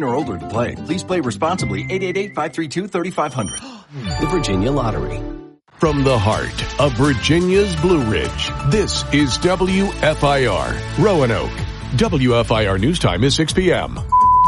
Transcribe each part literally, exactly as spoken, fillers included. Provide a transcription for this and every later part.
or older to play. Please play responsibly. eight eight eight, five three two, three five zero zero. The Virginia Lottery. From the heart of Virginia's Blue Ridge, this is W F I R, Roanoke. W F I R News Time is six p.m.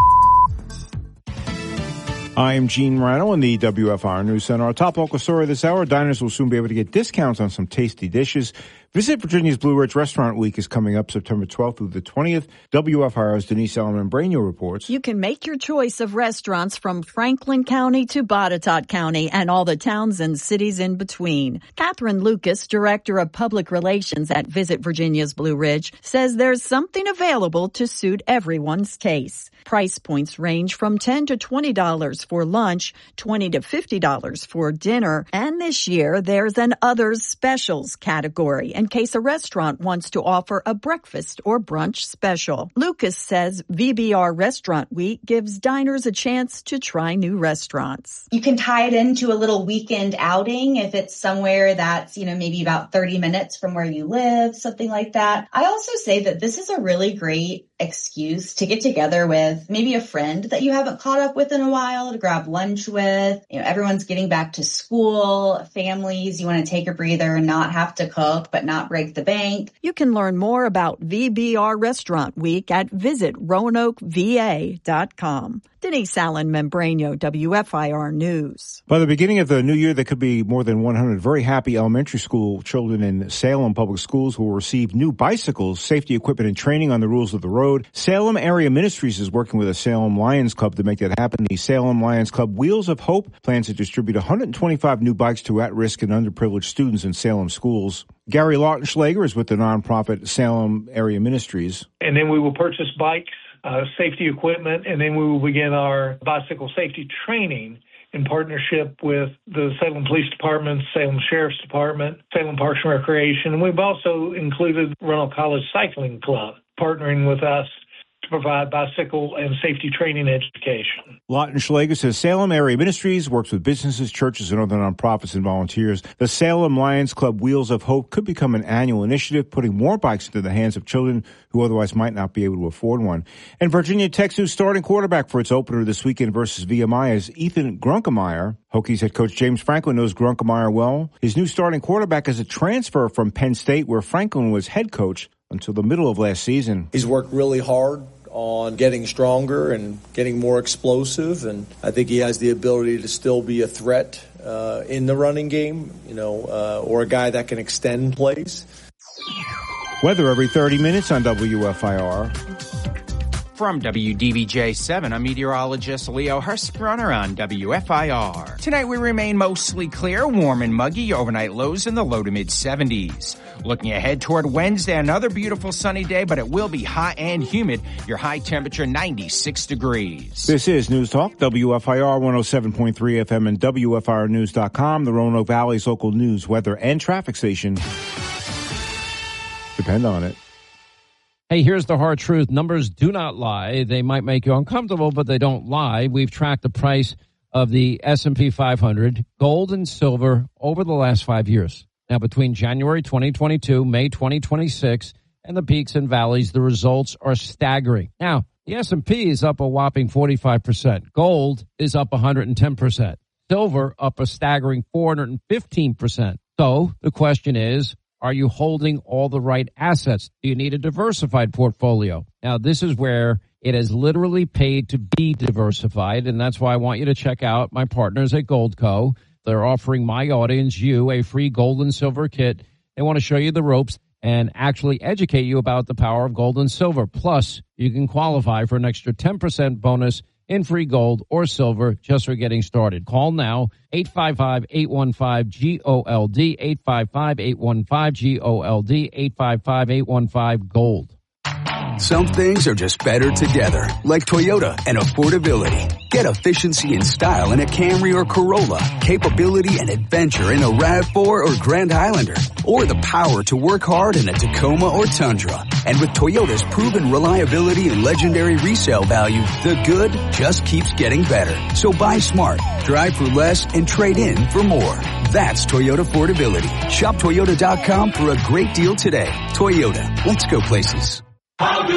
I'm Gene Rano in the W F I R News Center. Our top local story this hour, diners will soon be able to get discounts on some tasty dishes. Visit Virginia's Blue Ridge Restaurant Week is coming up September twelfth through the twentieth. W F I R's Denise Allen-Membrano reports. You can make your choice of restaurants from Franklin County to Botetourt County and all the towns and cities in between. Catherine Lucas, Director of Public Relations at Visit Virginia's Blue Ridge, says there's something available to suit everyone's taste. Price points range from ten to twenty dollars for lunch, twenty to fifty dollars for dinner, and this year there's an Others Specials category in case a restaurant wants to offer a breakfast or brunch special. Lucas says V B R Restaurant Week gives diners a chance to try new restaurants. You can tie it into a little weekend outing if it's somewhere that's, you know, maybe about thirty minutes from where you live, something like that. I also say that this is a really great excuse to get together with maybe a friend that you haven't caught up with in a while, to grab lunch with. You know, everyone's getting back to school, families, you want to take a breather and not have to cook, but not break the bank. You can learn more about V B R Restaurant Week at visit roanoke v a dot com. Denise Allen-Membrano, W F I R News. By the beginning of the new year, there could be more than one hundred very happy elementary school children in Salem Public Schools who will receive new bicycles, safety equipment, and training on the rules of the road. Salem Area Ministries is working with the Salem Lions Club to make that happen. The Salem Lions Club Wheels of Hope plans to distribute one hundred twenty-five new bikes to at-risk and underprivileged students in Salem schools. Gary Lautenschlager is with the nonprofit Salem Area Ministries. And then we will purchase bikes, uh, safety equipment, and then we will begin our bicycle safety training in partnership with the Salem Police Department, Salem Sheriff's Department, Salem Parks and Recreation. And we've also included Roanoke College Cycling Club partnering with us to provide bicycle and safety training education. Lautenschlager says Salem Area Ministries works with businesses, churches, and other nonprofits and volunteers. The Salem Lions Club Wheels of Hope could become an annual initiative, putting more bikes into the hands of children who otherwise might not be able to afford one. And Virginia Tech's new starting quarterback for its opener this weekend versus V M I is Ethan Grunkemeyer. Hokies head coach James Franklin knows Grunkemeyer well. His new starting quarterback is a transfer from Penn State, where Franklin was head coach until the middle of last season. He's worked really hard on getting stronger and getting more explosive, and I think he has the ability to still be a threat uh, in the running game, you know, uh, or a guy that can extend plays. Weather every thirty minutes on W F I R. From W D V J seven, I'm meteorologist Leo Hurstbrunner on W F I R. Tonight we remain mostly clear, warm and muggy, overnight lows in the low to mid seventies. Looking ahead toward Wednesday, another beautiful sunny day, but it will be hot and humid. Your high temperature ninety-six degrees. This is News Talk, W F I R one oh seven point three F M and W F I R news dot com, the Roanoke Valley's local news, weather, and traffic station. Depend on it. Hey, here's the hard truth. Numbers do not lie. They might make you uncomfortable, but they don't lie. We've tracked the price of the S and P five hundred, gold and silver, over the last five years. Now, between January twenty twenty-two, May twenty twenty-six, and the peaks and valleys, the results are staggering. Now, the S and P is up a whopping forty-five percent. Gold is up one hundred ten percent. Silver up a staggering four hundred fifteen percent. So the question is, are you holding all the right assets? Do you need a diversified portfolio? Now, this is where it has literally paid to be diversified, and that's why I want you to check out my partners at Goldco. They're offering my audience, you, a free gold and silver kit. They want to show you the ropes and actually educate you about the power of gold and silver. Plus, you can qualify for an extra ten percent bonus in free gold or silver just for getting started. Call now, eight five five, eight one five, G O L D, eight five five, eight one five, G O L D, eight five five, eight one five, GOLD. Some things are just better together, like Toyota and affordability. Get efficiency and style in a Camry or Corolla, capability and adventure in a RAV four or Grand Highlander, or the power to work hard in a Tacoma or Tundra. And with Toyota's proven reliability and legendary resale value, the good just keeps getting better. So buy smart, drive for less, and trade in for more. That's Toyota affordability. Shop Toyota dot com for a great deal today. Toyota, let's go places. How do